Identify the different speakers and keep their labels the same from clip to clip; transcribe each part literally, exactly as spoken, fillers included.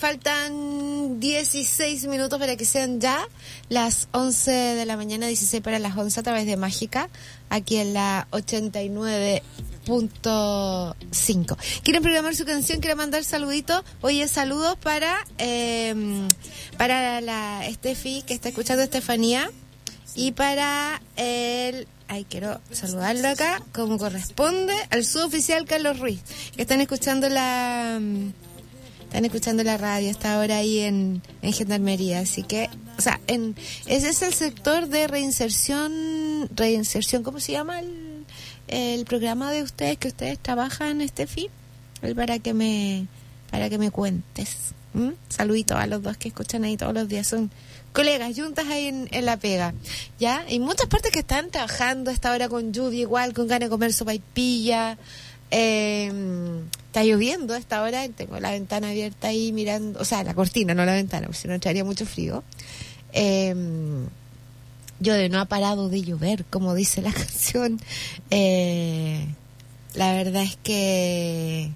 Speaker 1: faltan dieciséis minutos para que sean ya las once de la mañana, dieciséis para las once a través de Mágica, aquí en la ochenta y nueve punto cinco. ¿Quieren programar su canción? ¿Quieren mandar saluditos? Oye, saludos para eh, para la Estefi que está escuchando, Estefanía, y para el... Ay, quiero saludarlo acá, como corresponde, al suboficial Carlos Ruiz, que están escuchando la... Están escuchando la radio hasta ahora ahí en, en Gendarmería, así que, o sea, en ese es el sector de reinserción, reinserción, ¿cómo se llama el, el programa de ustedes que ustedes trabajan, Estefi? Para que me, para que me cuentes. ¿Mm? Saluditos a los dos que escuchan ahí todos los días, son colegas juntas ahí en, en la pega, ¿ya? Y muchas partes que están trabajando a esta hora con lluvia igual, con ganas de comer sopaipilla. Eh, está lloviendo a esta hora, tengo la ventana abierta ahí mirando, o sea, la cortina, no la ventana, porque si no echaría mucho frío. Eh, yo de no ha parado de llover, como dice la canción. Eh, la verdad es que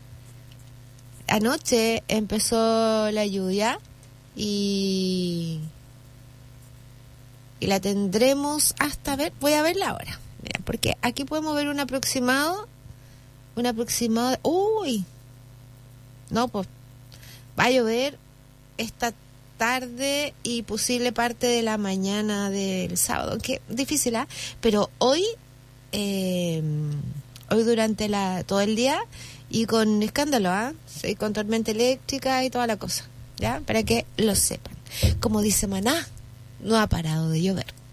Speaker 1: anoche empezó la lluvia y y la tendremos hasta ver, voy a verla ahora, mira, porque aquí podemos ver un aproximado. Un aproximado... ¡Uy! No, pues va a llover esta tarde y posible parte de la mañana del sábado. Que difícil, ¿ah? ¿eh? Pero hoy, eh, hoy durante la todo el día y con escándalo, ¿ah? ¿eh? Sí, con tormenta eléctrica y toda la cosa, ¿ya? Para que lo sepan. Como dice Maná, no ha parado de llover.